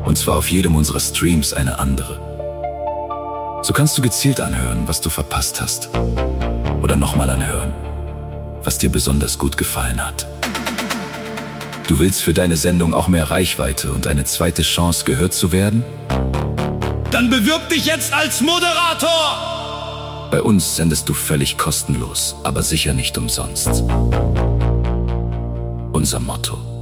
Und zwar auf jedem unserer Streams eine andere. So kannst du gezielt anhören, was du verpasst hast. Oder nochmal anhören, was dir besonders gut gefallen hat. Du willst für deine Sendung auch mehr Reichweite und eine zweite Chance, gehört zu werden? Dann bewirb dich jetzt als Moderator! Bei uns sendest du völlig kostenlos, aber sicher nicht umsonst. Unser Motto: